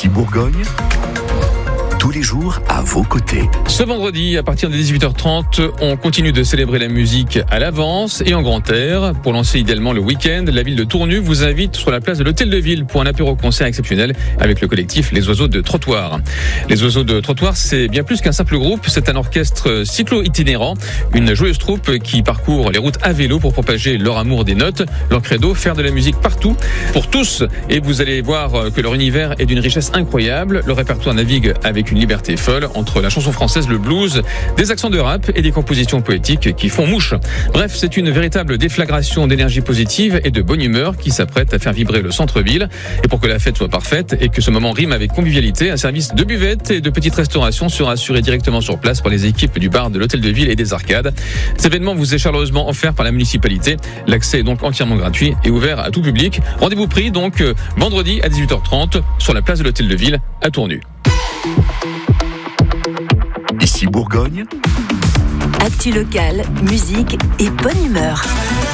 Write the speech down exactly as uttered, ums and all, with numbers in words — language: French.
Ici Bourgogne, tous les jours à vos côtés. Ce vendredi, à partir de dix-huit heures trente, on continue de célébrer la musique à l'avance et en grand air. Pour lancer idéalement le week-end, la ville de Tournu vous invite sur la place de l'Hôtel de Ville pour un apéro-concert exceptionnel avec le collectif Les Oiseaux de Trottoir. Les Oiseaux de Trottoir, c'est bien plus qu'un simple groupe, c'est un orchestre cyclo-itinérant, une joyeuse troupe qui parcourt les routes à vélo pour propager leur amour des notes, leur credo, faire de la musique partout, pour tous. Et vous allez voir que leur univers est d'une richesse incroyable. Le répertoire navigue avec une liberté folle entre la chanson française, le blues, des accents de rap et des compositions poétiques qui font mouche. Bref, c'est une véritable déflagration d'énergie positive et de bonne humeur qui s'apprête à faire vibrer le centre-ville. Et pour que la fête soit parfaite et que ce moment rime avec convivialité, un service de buvette et de petite restauration sera assuré directement sur place par les équipes du bar de l'Hôtel de Ville et des Arcades. Cet événement vous est chaleureusement offert par la municipalité. L'accès est donc entièrement gratuit et ouvert à tout public. Rendez-vous pris donc euh, vendredi à dix-huit heures trente sur la place de l'Hôtel de Ville à Tournu. Ici Bourgogne, actu locale, musique et bonne humeur.